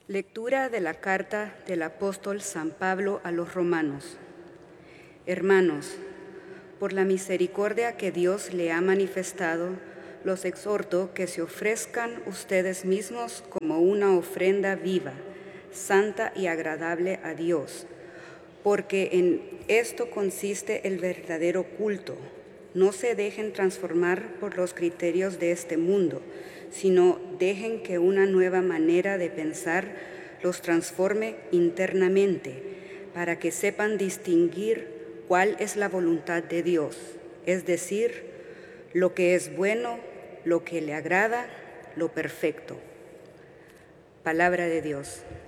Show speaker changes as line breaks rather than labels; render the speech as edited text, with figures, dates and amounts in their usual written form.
Lectura de la carta del apóstol San Pablo a los romanos. Hermanos, por la misericordia que Dios le ha manifestado, los exhorto que se ofrezcan ustedes mismos como una ofrenda viva, santa y agradable a Dios, porque en esto consiste el verdadero culto. No se dejen transformar por los criterios de este mundo, sino dejen que una nueva manera de pensar los transforme internamente, para que sepan distinguir cuál es la voluntad de Dios, es decir, lo que es bueno, lo que le agrada, lo perfecto. Palabra de Dios.